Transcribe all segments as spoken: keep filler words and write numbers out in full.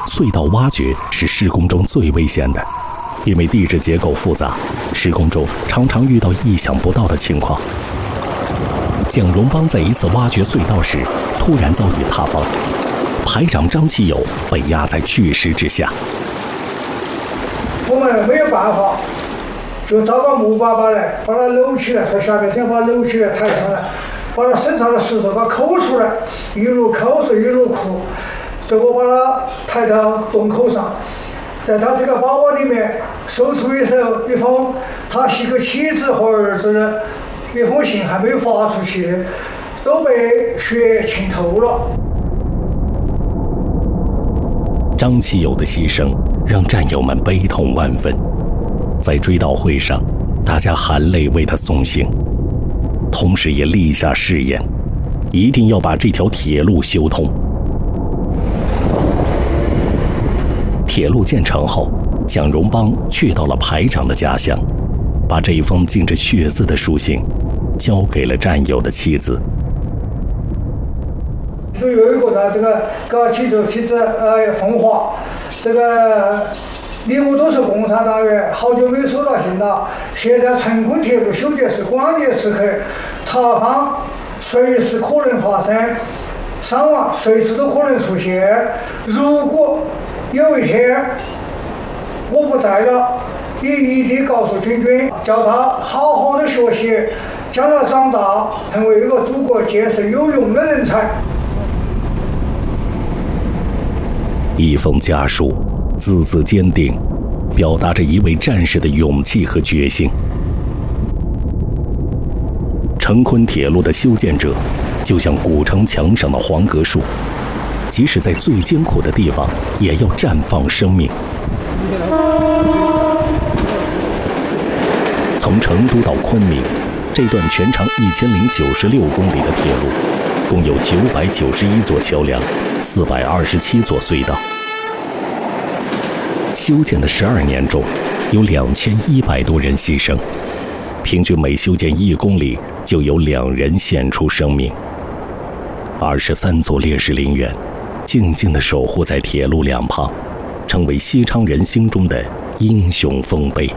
隧道挖掘是施工中最危险的，因为地质结构复杂，施工中常常遇到意想不到的情况。蒋荣邦在一次挖掘隧道时，突然遭遇塌方，排长张其友被压在巨石之下。 我们没有办法，就找个木板把来，把它搂起来，在下面先把它搂起来，抬上来，把它身上的石头把它抠出来，一路抠是一路哭，最后把它抬到洞口上，在他这个包包里面搜出一首一封他写给妻子和儿子的一封信，还没有发出去的，都被血浸透了。 张其友的牺牲让战友们悲痛万分，在追悼会上，大家含泪为他送行，同时也立下誓言，一定要把这条铁路修通。铁路建成后，蒋荣邦去到了排长的家乡，把这一封浸着血字的书信交给了战友的妻子。 就有一个呢，这个搞起就妻子呃奉华，这个你我都是共产党员，好久没有收到信了。现在成昆铁路修建是关键时刻，塌方随时可能发生，伤亡随时都可能出现。如果有一天我不在了，你一定告诉军军，叫他好好的学习，将来长大成为一个祖国建设有用的人才。 一封家书，字字坚定，表达着一位战士的勇气和决心。成昆铁路的修建者，就像古城墙上的黄葛树，即使在最艰苦的地方，也要绽放生命。从成都到昆明，这段全长一千零九十六公里的铁路，共有九百九十一座桥梁，四百二十七座隧道。修建的十二年中，有两千一百多人牺牲，平均每修建一公里就有两人献出生命。二十三座烈士陵园，静静地守护在铁路两旁，成为西昌人心中的英雄丰碑。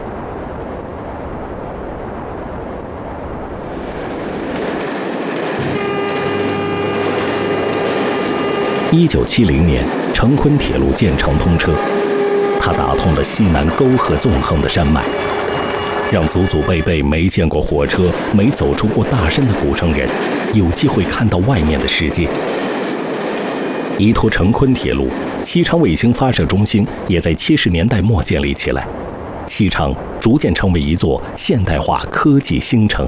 一九七零年，成昆铁路建成通车，它打通了西南沟壑纵横的山脉，让祖祖辈辈没见过火车、没走出过大山的古城人，有机会看到外面的世界。依托成昆铁路，西昌卫星发射中心也在七十年代末建立起来，西昌逐渐成为一座现代化科技新城。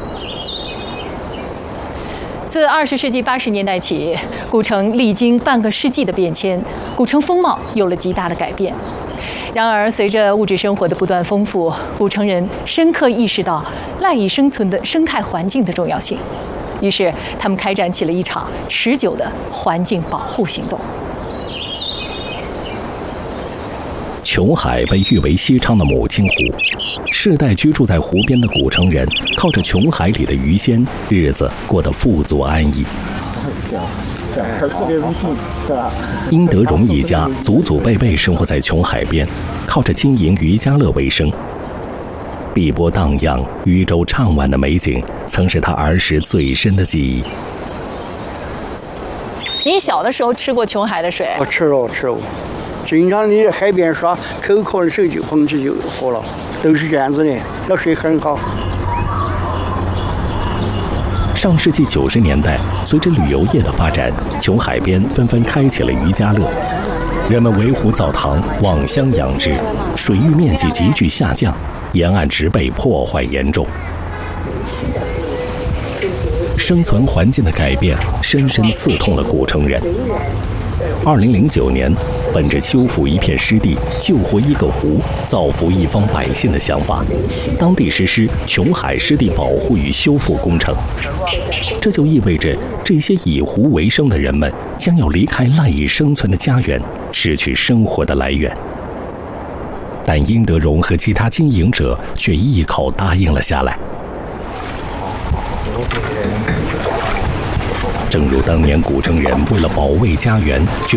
自二十世纪八十年代起，古城历经半个世纪的变迁，古城风貌有了极大的改变。然而，随着物质生活的不断丰富，古城人深刻意识到赖以生存的生态环境的重要性，于是他们开展起了一场持久的环境保护行动。 琼海被誉为西昌的母亲湖，世代居住在湖边的古城人，靠着琼海里的鱼鲜，日子过得富足安逸。殷德荣一家祖祖辈辈生活在琼海边，靠着经营渔家乐为生。碧波荡漾、渔舟唱晚的美景，曾是他儿时最深的记忆。 你小的时候吃过琼海的水？ 我吃了吃了。经常你在海边耍，口渴的时候就捧起就喝了，都是这样子的，那水很好。 上世纪九十年代，随着旅游业的发展，琼海边纷纷开启了渔家乐，人们围湖造塘、网箱养殖，水域面积急剧下降，沿岸植被破坏严重。生存环境的改变深深刺痛了古城人。二零零九年，本着修复一片湿地、救活一个湖、造福一方百姓的想法，当地实施琼海湿地保护与修复工程。这就意味着这些以湖为生的人们将要离开赖以生存的家园，失去生活的来源。但殷德荣和其他经营者却一口答应了下来。正如当年古城人为了保卫家园